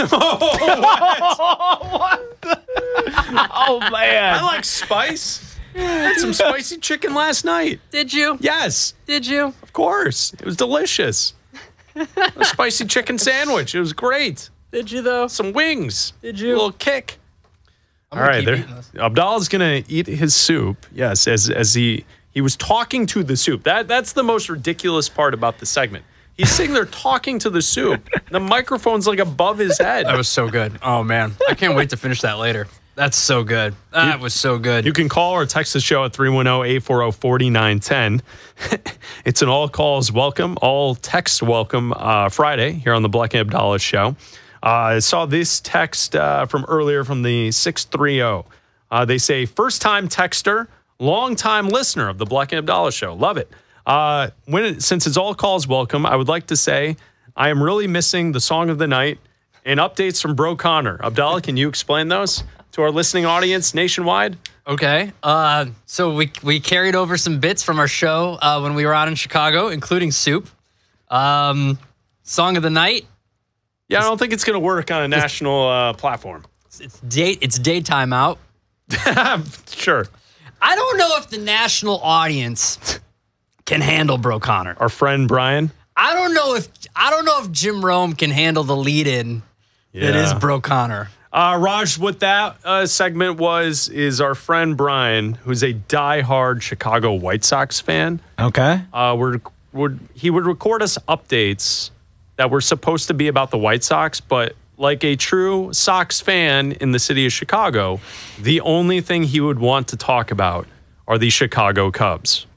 what? the- oh, man. I like spice. I had some spicy chicken last night. Did you? Yes. Did you? Of course. It was delicious. A spicy chicken sandwich. It was great. Did you, though? Some wings. Did A you? little kick. I'm All gonna right, keep there. eating this. Abdallah's gonna eat his soup. Yes, as as he he was talking to the soup. That that's the most ridiculous part about the segment. He's sitting there talking to the soup. The microphone's like above his head. That was so good. Oh, man. I can't wait to finish that later. That's so good. That was so good. You can call or text the show at three one zero, eight four zero, four nine one zero. It's an all calls welcome, all texts welcome uh, Friday here on the Black and Abdallah show. Uh, I saw this text uh, from earlier from the six three zero. Uh, they say, first time texter, long time listener of the Black and Abdallah show. Love it. Uh, when it, since it's all calls welcome, I would like to say I am really missing the song of the night and updates from Bro Connor. Abdallah, can you explain those to our listening audience nationwide? Okay. Uh, so we we carried over some bits from our show uh, when we were out in Chicago, including soup. Um, song of the night. Yeah, I don't think it's going to work on a national uh, platform. It's day. It's daytime out. Sure. I don't know if the national audience can handle Bro Connor. Our friend Brian. I don't know if I don't know if Jim Rome can handle the lead-in that is Yeah. Bro Connor. Uh, Raj, what that uh, segment was is our friend Brian, who's a diehard Chicago White Sox fan. Okay. Uh, would, would he would record us updates that were supposed to be about the White Sox, but like a true Sox fan in the city of Chicago, the only thing he would want to talk about are the Chicago Cubs.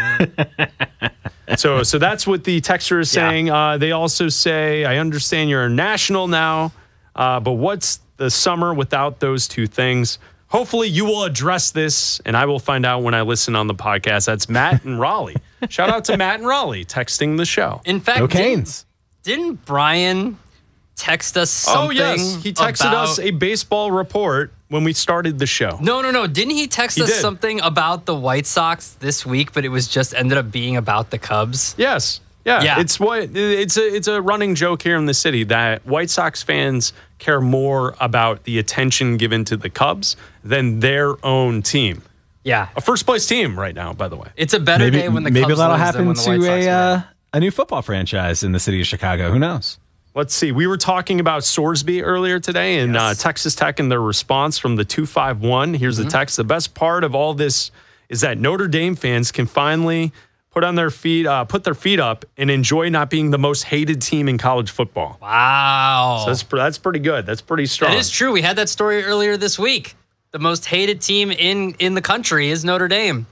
so, so that's what the texter is saying. Yeah. Uh, they also say, I understand you're a national now, uh, but what's the summer without those two things? Hopefully you will address this, and I will find out when I listen on the podcast. That's Matt and Raleigh. Shout out to Matt and Raleigh texting the show. In fact, Go didn't, Canes. didn't Brian text us something? Oh, yes. He texted about... us a baseball report when we started the show. No, no, no. Didn't he text He us did. something about the White Sox this week, but it was just ended up being about the Cubs? Yes. Yeah. Yeah. It's what it's a it's a running joke here in the city that White Sox fans care more about the attention given to the Cubs than their own team. Yeah. A first place team right now, by the way. It's a better Maybe, day when the maybe Cubs that'll lose than happen when the White to Sox a win. uh, a new football franchise in the city of Chicago. Who knows? Let's see. We were talking about Sorsby earlier today and uh, Texas Tech and their response from the two five one. Here's Mm-hmm. the text. The best part of all this is that Notre Dame fans can finally put on their feet, uh, put their feet up and enjoy not being the most hated team in college football. Wow. So that's, that's pretty good. That's pretty strong. That is true. We had that story earlier this week. The most hated team in, in the country is Notre Dame.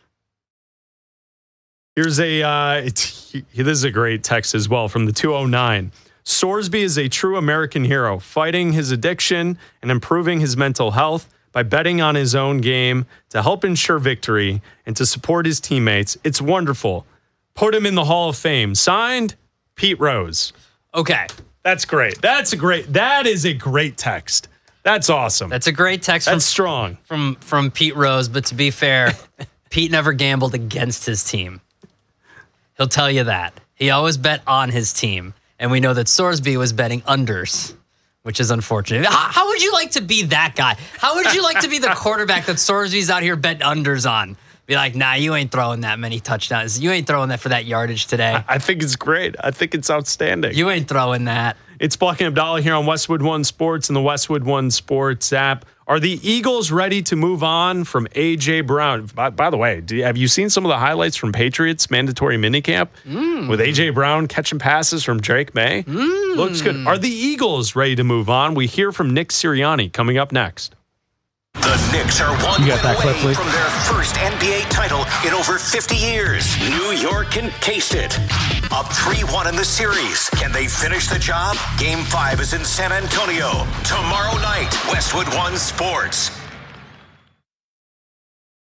Here's a, uh, it's, this is a great text as well from the two oh nine. Sorsby is a true American hero, fighting his addiction and improving his mental health by betting on his own game to help ensure victory and to support his teammates. It's wonderful. Put him in the Hall of Fame. Signed, Pete Rose. Okay. That's great. That's a great, that is a great text. That's awesome. That's a great text That's from, strong. from, from Pete Rose, but to be fair, Pete never gambled against his team. He'll tell you that. He always bet on his team. And we know that Sorsby was betting unders, which is unfortunate. How, how would you like to be that guy? How would you like to be the quarterback that Sorsby's out here betting unders on? Be like, nah, you ain't throwing that many touchdowns. You ain't throwing that for that yardage today. I think it's great. I think it's outstanding. You ain't throwing that. It's Black and Abdallah here on Westwood One Sports and the Westwood One Sports app. Are the Eagles ready to move on from A J. Brown? By, by the way, do you, have you seen some of the highlights from Patriots mandatory minicamp mm. with A J. Brown catching passes from Drake May? Mm. Looks good. Are the Eagles ready to move on? We hear from Nick Sirianni coming up next. The Knicks are one You win got that away clip, Lee? from their first N B A title in over fifty years. New York can taste it. Up three one in the series. Can they finish the job? Game five is in San Antonio. Tomorrow night, Westwood One Sports.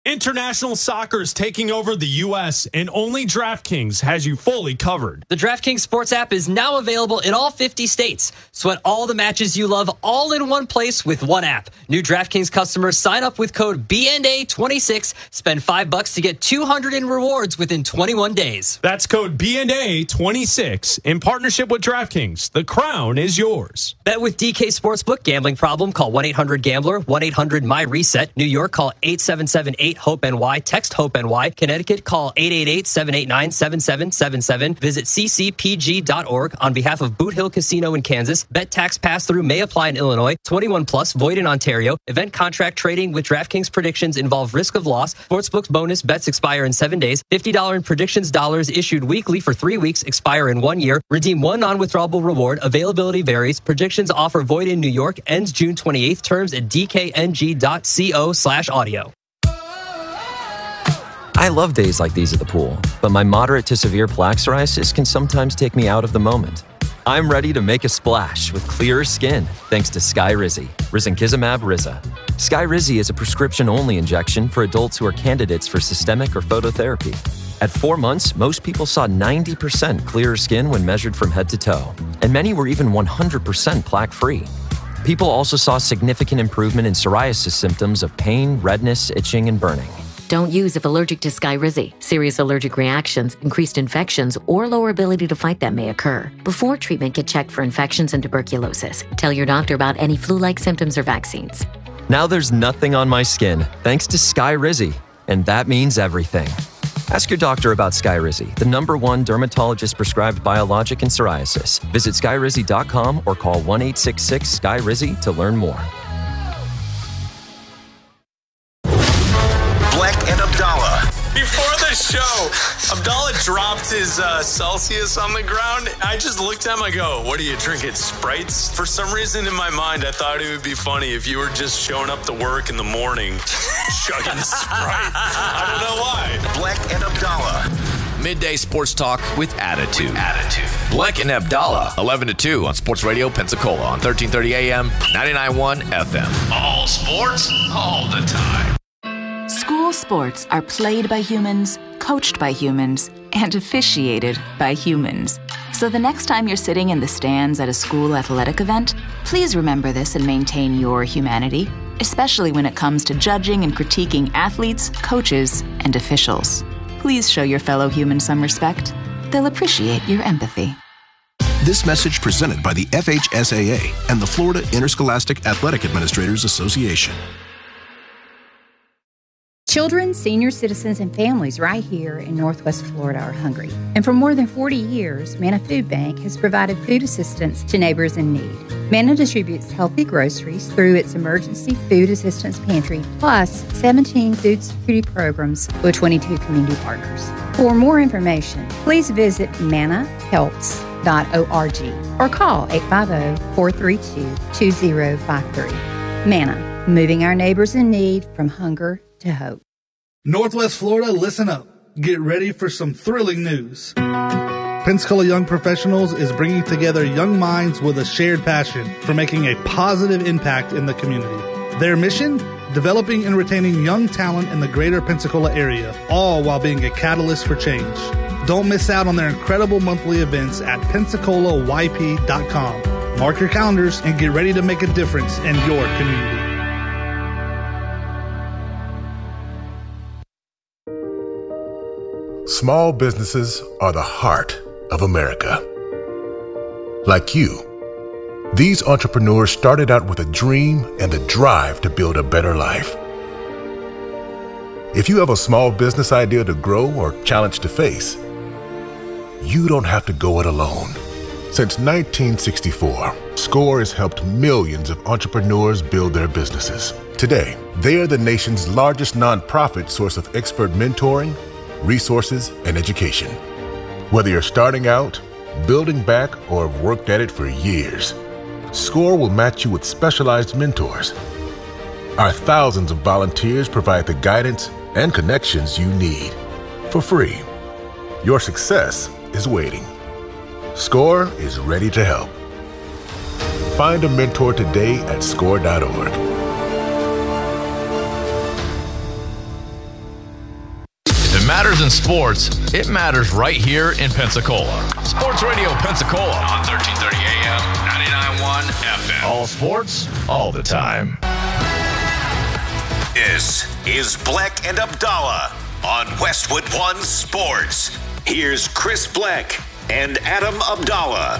International soccer is taking over the U S, and only DraftKings has you fully covered. The DraftKings Sports app is now available in all fifty states. Sweat all the matches you love all in one place with one app. New DraftKings customers sign up with code B N A twenty-six, spend five bucks to get two hundred in rewards within twenty-one days. That's code B N A twenty-six in partnership with DraftKings. The crown is yours. Bet with D K Sportsbook. Gambling problem? Call one eight hundred gambler, one eight hundred my reset. New York, call eight seven seven eight hope N Y. Text HOPE N Y. Connecticut, call eight eight eight, seven eight nine, seven seven seven seven. Visit c c p g dot org on behalf of Boot Hill Casino in Kansas. Bet tax pass-through may apply in Illinois. twenty-one plus, void in Ontario. Event contract trading with DraftKings predictions involve risk of loss. Sportsbook's bonus bets expire in seven days. fifty dollars in predictions dollars issued weekly for three weeks, expire in one year. Redeem one non-withdrawable reward. Availability varies. Predictions offer void in New York. Ends June twenty-eighth. Terms at d k n g dot co slash audio. I love days like these at the pool, but my moderate to severe plaque psoriasis can sometimes take me out of the moment. I'm ready to make a splash with clearer skin thanks to Skyrizi, risankizumab Riza. Skyrizi is a prescription-only injection for adults who are candidates for systemic or phototherapy. At four months, most people saw ninety percent clearer skin when measured from head to toe, and many were even one hundred percent plaque-free. People also saw significant improvement in psoriasis symptoms of pain, redness, itching, and burning. Don't use if allergic to Skyrizi. Serious allergic reactions, increased infections, or lower ability to fight them may occur. Before treatment, get checked for infections and tuberculosis. Tell your doctor about any flu-like symptoms or vaccines. Now there's nothing on my skin thanks to Skyrizi, and that means everything. Ask your doctor about Skyrizi, the number one dermatologist-prescribed biologic in psoriasis. Visit skyrizi dot com or call one eight six six S K Y R I Z I to learn more. Bleck and Abdallah. Before the show, Abdallah dropped his uh, Celsius on the ground. I just looked at him, I go, what are you drinking, Sprites? For some reason in my mind, I thought it would be funny if you were just showing up to work in the morning, chugging Sprite. I don't know why. Bleck and Abdallah. Midday sports talk with attitude. With attitude. Bleck and Abdallah, eleven to two on Sports Radio Pensacola on thirteen thirty A M, ninety-nine point one F M. All sports, all the time. School sports are played by humans, coached by humans, and officiated by humans. So the next time you're sitting in the stands at a school athletic event, please remember this and maintain your humanity, especially when it comes to judging and critiquing athletes, coaches, and officials. Please show your fellow humans some respect. They'll appreciate your empathy. This message presented by the F H S A A and the Florida Interscholastic Athletic Administrators Association. Children, senior citizens, and families right here in Northwest Florida are hungry. And for more than forty years, Manna Food Bank has provided food assistance to neighbors in need. Manna distributes healthy groceries through its Emergency Food Assistance Pantry, plus seventeen food security programs with twenty-two community partners. For more information, please visit manna helps dot org or call eight five zero, four three two, two zero five three. Manna, moving our neighbors in need from hunger to hope. Northwest Florida, listen up. Get ready for some thrilling news. Pensacola Young Professionals is bringing together young minds with a shared passion for making a positive impact in the community. Their mission? Developing and retaining young talent in the greater Pensacola area, all while being a catalyst for change. Don't miss out on their incredible monthly events at pensacola y p dot com. Mark your calendars and get ready to make a difference in your community. Small businesses are the heart of America. Like you, these entrepreneurs started out with a dream and the drive to build a better life. If you have a small business idea to grow or challenge to face, you don't have to go it alone. Since nineteen sixty-four, SCORE has helped millions of entrepreneurs build their businesses. Today, they are the nation's largest nonprofit source of expert mentoring, resources, and education. Whether you're starting out, building back, or have worked at it for years, SCORE will match you with specialized mentors. Our thousands of volunteers provide the guidance and connections you need for free. Your success is waiting. SCORE is ready to help. Find a mentor today at score dot org. matters in sports, it matters right here in Pensacola. Sports Radio Pensacola on thirteen thirty A M, ninety-nine point one F M. All sports, all the time. This is Bleck and Abdallah on Westwood One Sports. Here's Chris Bleck and Adam Abdallah.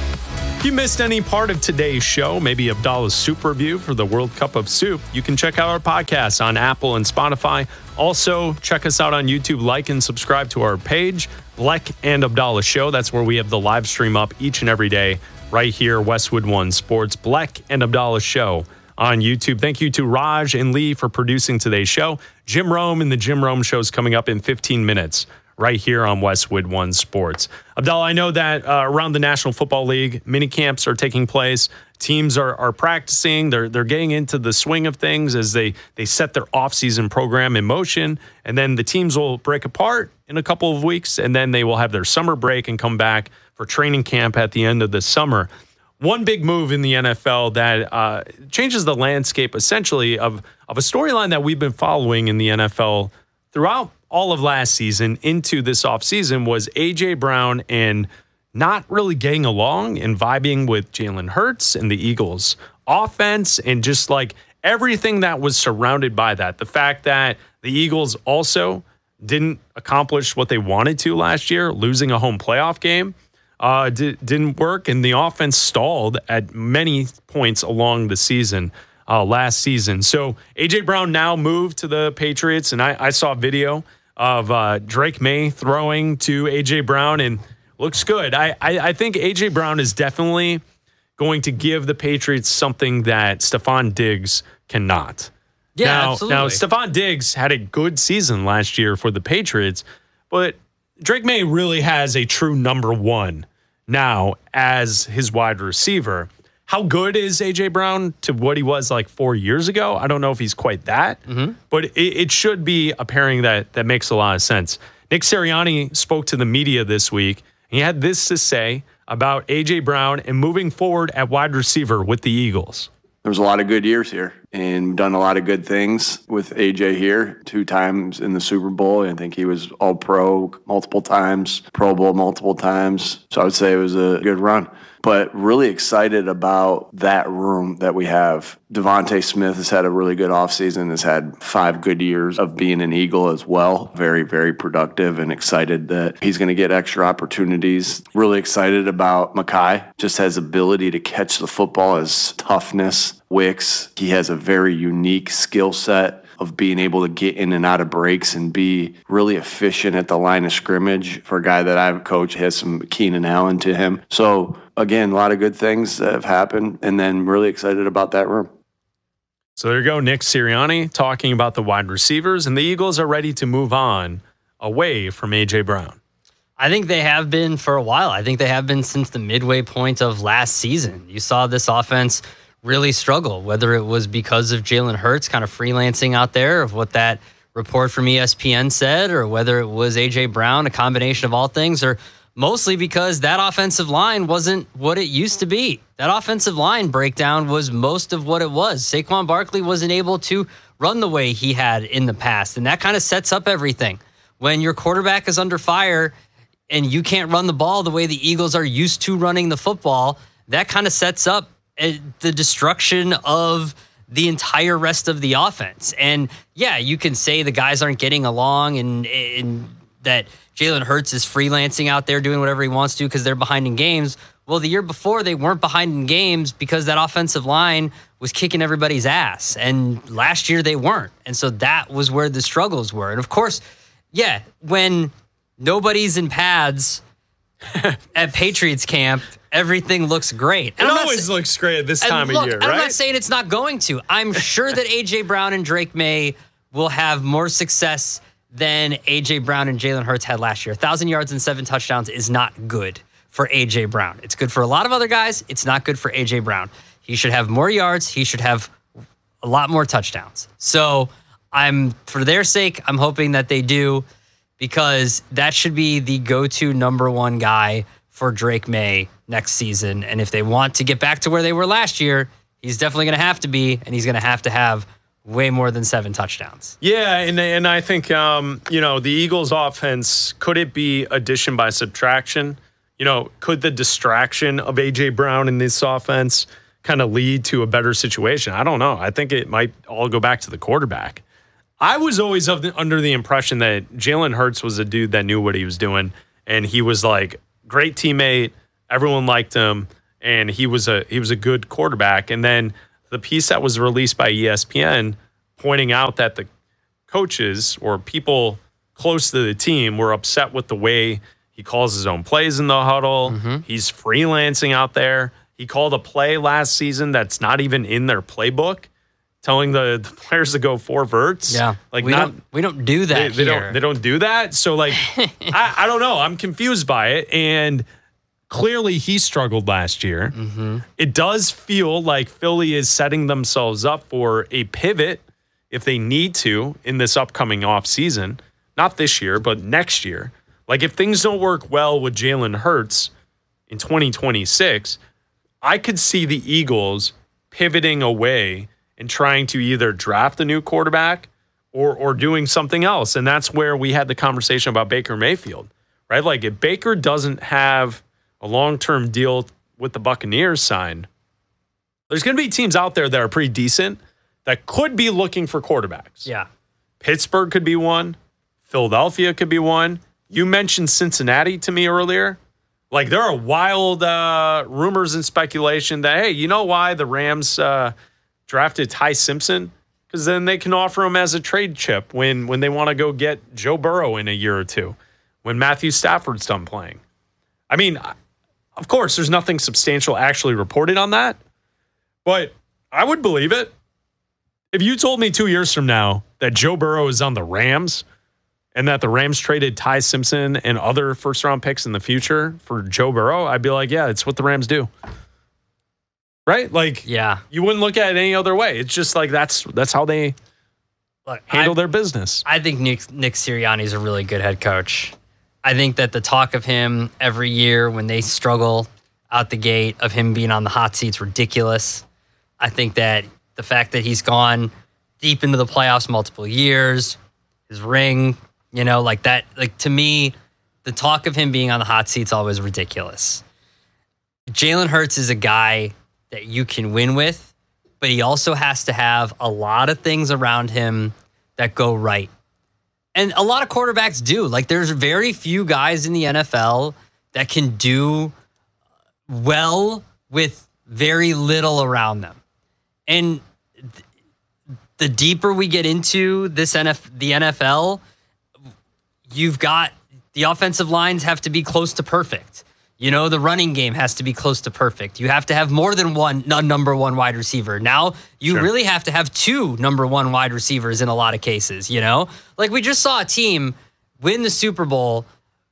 If you missed any part of today's show, maybe Abdallah's soup review for the World Cup of Soup, you can check out our podcast on Apple and Spotify. Also, check us out on YouTube. Like and subscribe to our page, Bleck and Abdallah Show. That's where we have the live stream up each and every day right here, Westwood One Sports, Bleck and Abdallah Show on YouTube. Thank you to Raj and Lee for producing today's show. Jim Rome and the Jim Rome Show is coming up in fifteen minutes. Right here on Westwood One Sports. Abdallah, I know that uh, around the National Football League, mini camps are taking place. Teams are are practicing. They're they're getting into the swing of things as they they set their offseason program in motion. And then the teams will break apart in a couple of weeks, and then they will have their summer break and come back for training camp at the end of the summer. One big move in the N F L that uh, changes the landscape essentially of of a storyline that we've been following in the N F L throughout all of last season into this offseason was A J. Brown and not really getting along and vibing with Jalen Hurts and the Eagles offense and just like everything that was surrounded by that. The fact that the Eagles also didn't accomplish what they wanted to last year, losing a home playoff game, uh, di- didn't work, and the offense stalled at many points along the season. Uh, last season. So A J. Brown now moved to the Patriots, and I, I saw a video of uh, Drake May throwing to A J. Brown, and looks good. I, I, I think A J. Brown is definitely going to give the Patriots something that Stephon Diggs cannot. Yeah, now, absolutely. Now, Stephon Diggs had a good season last year for the Patriots, but Drake May really has a true number one now as his wide receiver. How good is A J. Brown to what he was like four years ago? I don't know if he's quite that, mm-hmm. but it, it should be a pairing that that makes a lot of sense. Nick Sirianni spoke to the media this week. He had this to say about A J. Brown and moving forward at wide receiver with the Eagles. There was a lot of good years here and done a lot of good things with A J here. Two times in the Super Bowl. I think he was all pro multiple times, Pro Bowl multiple times. So I would say it was a good run. But really excited about that room that we have. Devontae Smith has had a really good offseason, has had five good years of being an Eagle as well. Very, very productive and excited that he's going to get extra opportunities. Really excited about Mekhi. Just has ability to catch the football, his toughness. Wicks, he has a very unique skill set of being able to get in and out of breaks and be really efficient at the line of scrimmage. For a guy that I've coached, has some Keenan Allen to him. So, again, a lot of good things that have happened, and then really excited about that room. So there you go, Nick Sirianni talking about the wide receivers, and the Eagles are ready to move on away from A J. Brown. I think they have been for a while. I think they have been since the midway point of last season. You saw this offense really struggle, whether it was because of Jalen Hurts kind of freelancing out there, of what that report from E S P N said, or whether it was A J. Brown, a combination of all things, or mostly because that offensive line wasn't what it used to be. That offensive line breakdown was most of what it was. Saquon Barkley wasn't able to run the way he had in the past, and that kind of sets up everything. When your quarterback is under fire and you can't run the ball the way the Eagles are used to running the football, that kind of sets up the destruction of the entire rest of the offense. And yeah, you can say the guys aren't getting along and, and that Jalen Hurts is freelancing out there doing whatever he wants to because they're behind in games. Well, the year before they weren't behind in games because that offensive line was kicking everybody's ass. And last year they weren't. And so that was where the struggles were. And of course, yeah, when nobody's in pads at Patriots camp, everything looks great. And it always sa- looks great at this time look, of year, right? I'm not saying it's not going to. I'm sure that A J. Brown and Drake May will have more success than A J. Brown and Jalen Hurts had last year. one thousand yards and seven touchdowns is not good for A J. Brown. It's good for a lot of other guys. It's not good for A J. Brown. He should have more yards. He should have a lot more touchdowns. So I'm, for their sake, I'm hoping that they do, because that should be the go-to number one guy for Drake May next season. And if they want to get back to where they were last year, he's definitely going to have to be, and he's going to have to have way more than seven touchdowns. Yeah, and and I think um, you know, the Eagles' offense, could it be addition by subtraction? You know, could the distraction of A J Brown in this offense kind of lead to a better situation? I don't know. I think it might all go back to the quarterback. I was always of the, under the impression that Jalen Hurts was a dude that knew what he was doing, and he was like great teammate. Everyone liked him, and he was a he was a good quarterback. And then the piece that was released by E S P N pointing out that the coaches or people close to the team were upset with the way he calls his own plays in the huddle. Mm-hmm. He's freelancing out there. He called a play last season that's not even in their playbook, telling the, the players to go four verts. Yeah, like we not don't, we don't do that. They, they here. don't. They don't do that. So like, I, I don't know. I'm confused by it. And clearly, he struggled last year. Mm-hmm. It does feel like Philly is setting themselves up for a pivot if they need to in this upcoming offseason. Not this year, but next year. Like if things don't work well with Jalen Hurts in twenty twenty-six, I could see the Eagles pivoting away and trying to either draft a new quarterback or or doing something else. And that's where we had the conversation about Baker Mayfield, right? Like if Baker doesn't have a long-term deal with the Buccaneers signed, there's going to be teams out there that are pretty decent that could be looking for quarterbacks. Yeah. Pittsburgh could be one. Philadelphia could be one. You mentioned Cincinnati to me earlier. Like there are wild uh, rumors and speculation that, hey, you know why the Rams uh, drafted Ty Simpson? Because then they can offer him as a trade chip when, when they want to go get Joe Burrow in a year or two, when Matthew Stafford's done playing. I mean, of course, there's nothing substantial actually reported on that, but I would believe it. If you told me two years from now that Joe Burrow is on the Rams and that the Rams traded Ty Simpson and other first-round picks in the future for Joe Burrow, I'd be like, yeah, it's what the Rams do. Right? Like, yeah, you wouldn't look at it any other way. It's just like that's that's how they Look, handle I, their business. I think Nick, Nick Sirianni is a really good head coach. I think that the talk of him every year when they struggle out the gate of him being on the hot seat's ridiculous. I think that the fact that he's gone deep into the playoffs multiple years, his ring, you know, like that, like to me, the talk of him being on the hot seat's always ridiculous. Jalen Hurts is a guy that you can win with, but he also has to have a lot of things around him that go right. And a lot of quarterbacks do. Like there's very few guys in the N F L that can do well with very little around them. And th- the deeper we get into this N F, the N F L, you've got the offensive lines have to be close to perfect. You know, the running game has to be close to perfect. You have to have more than one number one wide receiver. Now you sure. really have to have two number one wide receivers in a lot of cases, you know? Like we just saw a team win the Super Bowl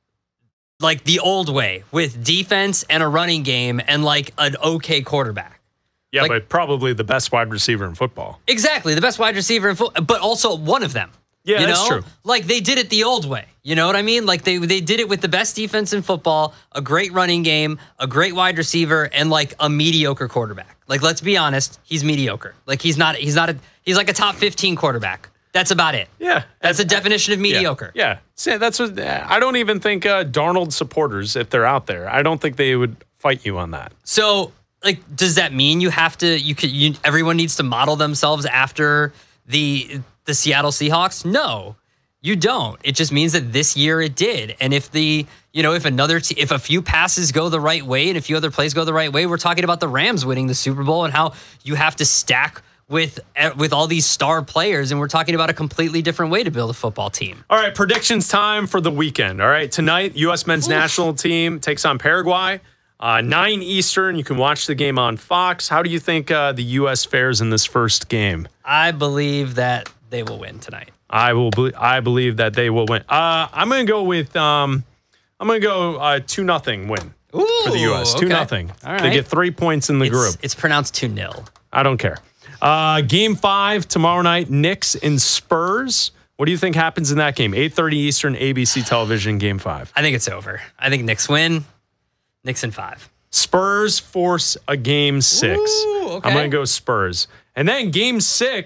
like the old way with defense and a running game and like an okay quarterback. Yeah, like, but probably the best wide receiver in football. Exactly, the best wide receiver in football, but also one of them. Yeah, you that's know? true. Like they did it the old way. You know what I mean? Like they they did it with the best defense in football, a great running game, a great wide receiver, and like a mediocre quarterback. Like let's be honest, he's mediocre. Like he's not he's not a he's like a top fifteen quarterback. That's about it. Yeah, that's the definition of mediocre. Yeah, yeah. See, that's what I don't even think uh, Darnold supporters, if they're out there, I don't think they would fight you on that. So, like, does that mean you have to? You could. You, everyone needs to model themselves after the the Seattle Seahawks? No, you don't. It just means that this year it did. And if the you know if another t- if a few passes go the right way and a few other plays go the right way, we're talking about the Rams winning the Super Bowl and how you have to stack with with all these star players, and we're talking about a completely different way to build a football team. All right, predictions time for the weekend. All right, tonight, U S men's Oof. national team takes on Paraguay. Uh, nine Eastern. You can watch the game on Fox. How do you think uh, the U S fares in this first game? I believe that they will win tonight. I will. Be- I believe that they will win. Uh, I'm going to go with. Um, I'm going to go uh, two nothing win Ooh, for the U S. Two okay. nothing. All right. They get three points in the it's, group. It's pronounced two nil. I don't care. Uh, game five tomorrow night, Knicks and Spurs. What do you think happens in that game? eight thirty Eastern, A B C television, game five. I think it's over. I think Knicks win. Knicks in five. Spurs force a game six. Ooh, okay. I'm going to go Spurs. And then game six,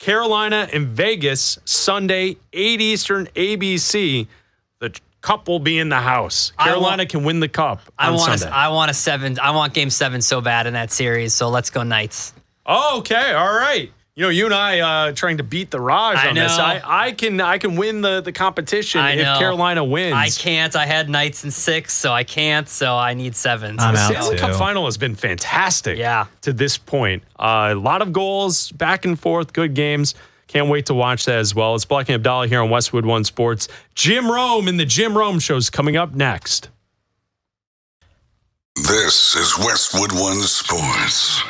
Carolina and Vegas, Sunday, eight Eastern, A B C. The cup will be in the house. Carolina want, can win the cup I on want Sunday. A, I want a seven. I want game seven so bad in that series, so let's go Knights. Oh, okay. All right. You know, you and I uh, trying to beat the Raj I on know. this. I, I can I can win the, the competition I if know. Carolina wins. I can't. I had Knights in six, so I can't. So I need seven. The Stanley Cup final has been fantastic yeah. to this point. Uh, a lot of goals, back and forth, good games. Can't wait to watch that as well. It's Black and Abdallah here on Westwood One Sports. Jim Rome and the Jim Rome Show's coming up next. This is Westwood One Sports.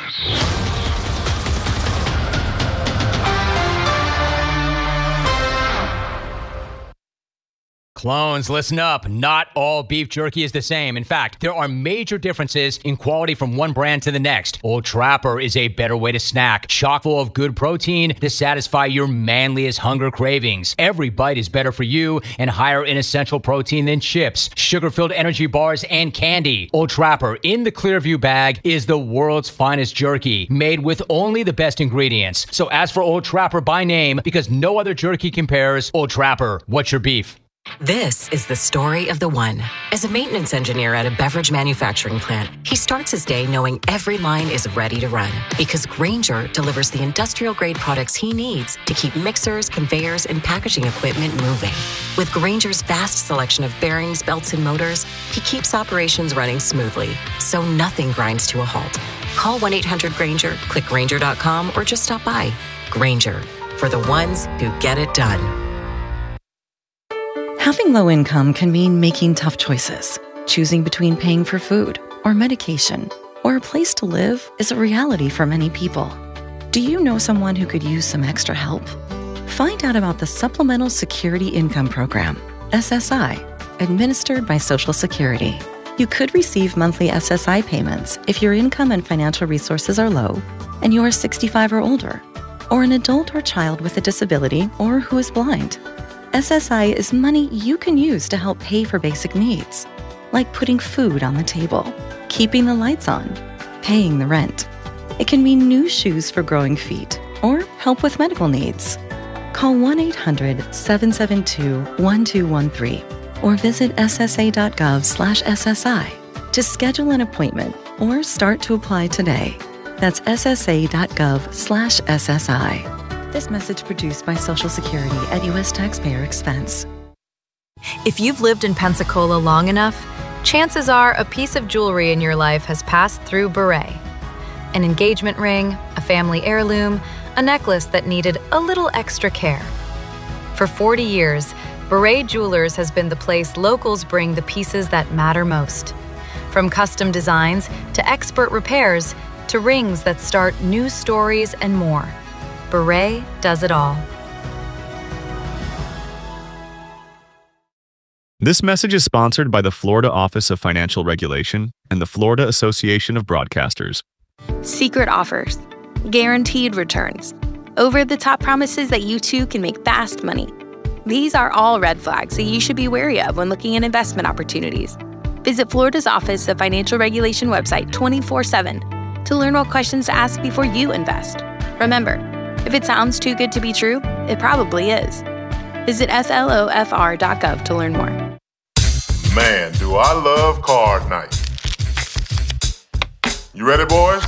Clones, listen up. Not all beef jerky is the same. In fact, there are major differences in quality from one brand to the next. Old Trapper is a better way to snack, chock full of good protein to satisfy your manliest hunger cravings. Every bite is better for you and higher in essential protein than chips, sugar-filled energy bars, and candy. Old Trapper in the Clearview bag is the world's finest jerky, made with only the best ingredients. So ask for Old Trapper by name because no other jerky compares. Old Trapper, what's your beef? This is the story of the one. As a maintenance engineer at a beverage manufacturing plant, he starts his day knowing every line is ready to run because Grainger delivers the industrial-grade products he needs to keep mixers, conveyors, and packaging equipment moving. With Grainger's vast selection of bearings, belts, and motors, he keeps operations running smoothly, so nothing grinds to a halt. Call one eight hundred Grainger, click Grainger dot com, or just stop by. Grainger, for the ones who get it done. Having low income can mean making tough choices. Choosing between paying for food or medication or a place to live is a reality for many people. Do you know someone who could use some extra help? Find out about the Supplemental Security Income Program, S S I, administered by Social Security. You could receive monthly S S I payments if your income and financial resources are low and you are sixty-five or older, or an adult or child with a disability or who is blind. S S I is money you can use to help pay for basic needs, like putting food on the table, keeping the lights on, paying the rent. It can mean new shoes for growing feet or help with medical needs. Call one eight hundred seven seven two one two one three or visit S S A dot gov slash S S I to schedule an appointment or start to apply today. That's S S A dot gov slash S S I. This message produced by Social Security at U S taxpayer expense. If you've lived in Pensacola long enough, chances are a piece of jewelry in your life has passed through Beret. An engagement ring, a family heirloom, a necklace that needed a little extra care. For forty years, Beret Jewelers has been the place locals bring the pieces that matter most. From custom designs to expert repairs to rings that start new stories and more. Beret does it all. This message is sponsored by the Florida Office of Financial Regulation and the Florida Association of Broadcasters. Secret offers, guaranteed returns, over-the-top promises that you too can make fast money. These are all red flags that you should be wary of when looking at investment opportunities. Visit Florida's Office of Financial Regulation website twenty-four seven to learn what questions to ask before you invest. Remember, if it sounds too good to be true, it probably is. Visit S L O F R dot gov to learn more. Man, do I love card night. You ready, boys?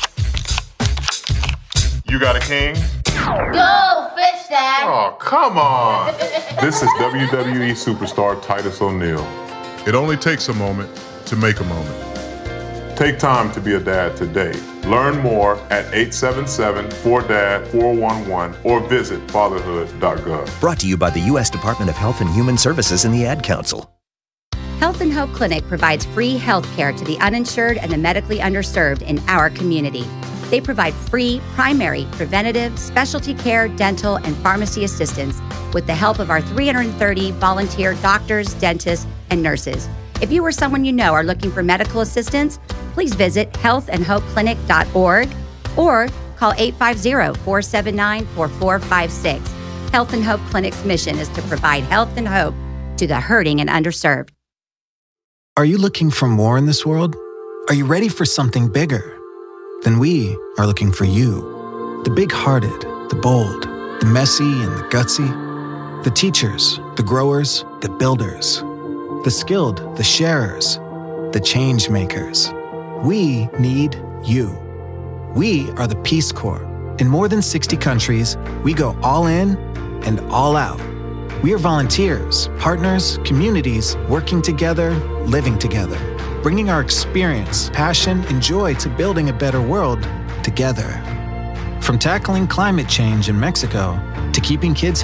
You got a king? Go, fish dad! Oh, come on. This is W W E superstar Titus O'Neil. It only takes a moment to make a moment. Take time to be a dad today. Learn more at eight seven seven, four D A D, four one one or visit fatherhood dot gov. Brought to you by the U S Department of Health and Human Services and the Ad Council. Health and Hope Clinic provides free health care to the uninsured and the medically underserved in our community. They provide free, primary, preventative, specialty care, dental, and pharmacy assistance with the help of our three hundred thirty volunteer doctors, dentists, and nurses. If you or someone you know are looking for medical assistance, please visit health and hope clinic dot org or call eight five zero, four seven nine, four four five six. Health and Hope Clinic's mission is to provide health and hope to the hurting and underserved. Are you looking for more in this world? Are you ready for something bigger? Then we are looking for you. The big-hearted, the bold, The messy and the gutsy. The teachers, the growers, the builders. The skilled, the sharers, the change makers. We need you. We are the Peace Corps. In more than sixty countries, we go all in and all out. We are volunteers, partners, communities, working together, living together, bringing our experience, passion, and joy to building a better world together. From tackling climate change in Mexico to keeping kids